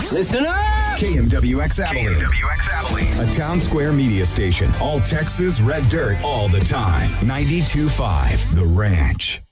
Listen up! KMWX Abilene. A town square media station. All Texas red dirt all the time. 92.5 The Ranch.